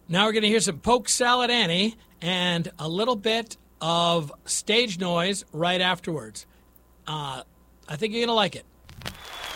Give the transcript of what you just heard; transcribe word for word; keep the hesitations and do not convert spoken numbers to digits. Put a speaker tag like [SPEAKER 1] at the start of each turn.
[SPEAKER 1] Now we're going to hear some Polk Salad Annie and a little bit of stage noise right afterwards. Uh, I think you're going to like it.